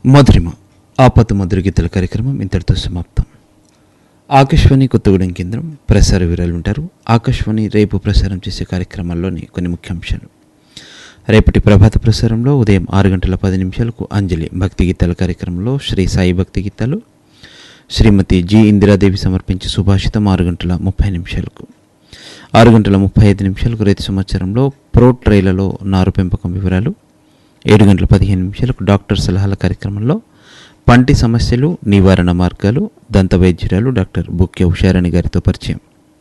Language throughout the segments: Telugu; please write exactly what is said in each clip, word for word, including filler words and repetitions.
మధురిమ ఆపత్తు మధుర గీతల కార్యక్రమం ఇంతటితో సమాప్తం. ఆకాశవాణి కొత్తగూడెం కేంద్రం ప్రసార వివరాలు ఉంటారు. ఆకాశవాణి రేపు ప్రసారం చేసే కార్యక్రమాల్లోని కొన్ని ముఖ్యాంశాలు. రేపటి ప్రభాత ప్రసారంలో ఉదయం ఆరు గంటల పది నిమిషాలకు అంజలి భక్తి గీతాల కార్యక్రమంలో శ్రీ సాయి భక్తి గీతాలు శ్రీమతి జి ఇందిరాదేవి సమర్పించే సుభాషితం ఆరు గంటల ముప్పై నిమిషాలకు. ఆరు గంటల ముప్పై ఐదు నిమిషాలకు రైతు సమాచారంలో ప్రోట్ రైళ్లలో నారు పెంపకం వివరాలు. ఏడు గంటల పదిహేను నిమిషాలకు డాక్టర్ సలహాల కార్యక్రమంలో పంటి సమస్యలు నివారణ మార్గాలు దంత వైద్యురాలు డాక్టర్ బుక్య ఉషారాణి గారితో పరిచయం.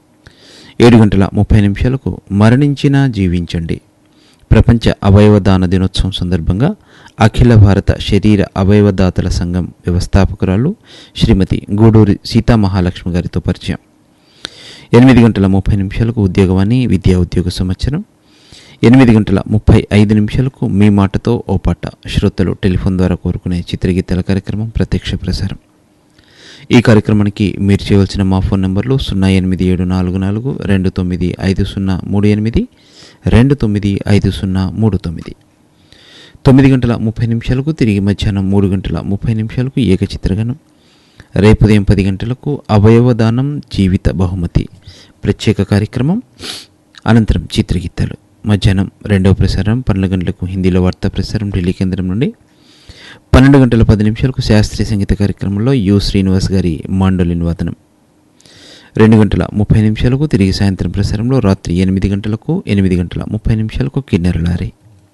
ఏడు గంటల ముప్పై నిమిషాలకు మరణించినా జీవించండి ప్రపంచ అవయవదాన దినోత్సవం సందర్భంగా అఖిల భారత శరీర అవయవదాతల సంఘం వ్యవస్థాపకురాలు శ్రీమతి గూడూరి సీతామహాలక్ష్మి గారితో పరిచయం. ఎనిమిది గంటల ముప్పై నిమిషాలకు ఉద్యోగవాణి విద్యా ఉద్యోగ సంవత్సరం. ఎనిమిది గంటల ముప్పై ఐదు నిమిషాలకు మీ మాటతో ఓ పాట శ్రోతలు టెలిఫోన్ ద్వారా కోరుకునే చిత్రగీతాల కార్యక్రమం ప్రత్యక్ష ప్రసారం. ఈ కార్యక్రమానికి మీరు చేయవలసిన మా ఫోన్ నంబర్లు సున్నా ఎనిమిది ఏడు నాలుగు నాలుగు రెండు తొమ్మిది ఐదు సున్నా మూడు ఎనిమిది రెండు తొమ్మిది ఐదు సున్నా మూడు తొమ్మిది. తొమ్మిది గంటల ముప్పై నిమిషాలకు తిరిగి మధ్యాహ్నం మూడు గంటల ముప్పై నిమిషాలకు ఏకచిత్రగణం. రేపు ఉదయం పది గంటలకు అవయవదానం జీవిత బహుమతి ప్రత్యేక కార్యక్రమం. అనంతరం చిత్రగీతాలు. మధ్యాహ్నం రెండవ ప్రసారం పన్నెండు గంటలకు హిందీలో వార్తా ప్రసారం ఢిల్లీ కేంద్రం నుండి. పన్నెండు గంటల పది నిమిషాలకు శాస్త్రీయ సంగీత కార్యక్రమంలో యు శ్రీనివాస్ గారి మాండోలిన్ వాదనం. రెండు గంటల ముప్పై నిమిషాలకు తిరిగి సాయంత్రం ప్రసారంలో రాత్రి ఎనిమిది గంటలకు ఎనిమిది గంటల ముప్పై నిమిషాలకు కిన్నెరలారి.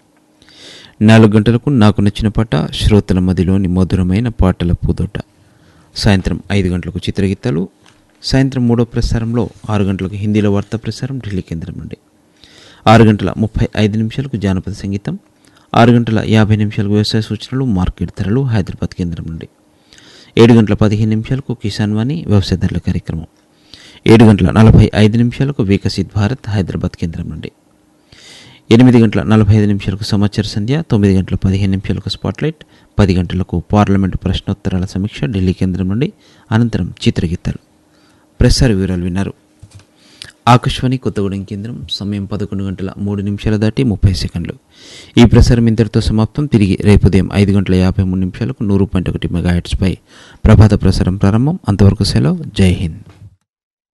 నాలుగు గంటలకు నాకు నచ్చిన పాట శ్రోతల మదిలోని మధురమైన పాటల పూదోట. సాయంత్రం ఐదు గంటలకు చిత్రగీతాలు. సాయంత్రం మూడో ప్రసారంలో ఆరు గంటలకు హిందీలో వార్తా ప్రసారం ఢిల్లీ కేంద్రం నుండి. ఆరు గంటల ముప్పై ఐదు నిమిషాలకు జానపద సంగీతం. ఆరు గంటల యాభై నిమిషాలకు వ్యవసాయ సూచనలు మార్కెట్ ధరలు హైదరాబాద్ కేంద్రం నుండి. ఏడు గంటల పదిహేను నిమిషాలకు కిసాన్ వాణి వ్యవసాయ ధరల కార్యక్రమం. ఏడు గంటల నలభై ఐదు నిమిషాలకు వికసిత్ భారత్ హైదరాబాద్ కేంద్రం నుండి. ఎనిమిది గంటల నలభై ఐదు నిమిషాలకు సమాచార సంధ్య. తొమ్మిది గంటల పదిహేను నిమిషాలకు స్పాట్లైట్. పది గంటలకు పార్లమెంటు ప్రశ్నోత్తరాల సమీక్ష ఢిల్లీ కేంద్రం నుండి. అనంతరం చిత్రగీతాలు. ప్రసార వివరాలు విన్నారు. ఆకాశవాణి కొత్తగూడెం కేంద్రం. సమయం పదకొండు గంటల మూడు నిమిషాలు దాటి ముప్పై సెకండ్లు. ఈ ప్రసారం ఇంతటితో సమాప్తం. తిరిగి రేపు ఉదయం ఐదు గంటల యాభై మూడు నిమిషాలకు నూరు పాయింట్ ఒకటి మెగాహెట్స్పై ప్రభాత ప్రసారం ప్రారంభం. అంతవరకు సెలవు. జై హింద్.